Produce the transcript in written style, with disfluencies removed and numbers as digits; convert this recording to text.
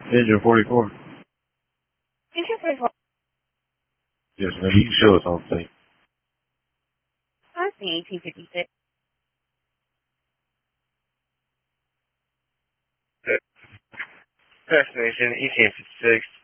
Engine 44. Engine 44. Yes, ma'am. You can show us on thing. I see 1856. Destination 1856.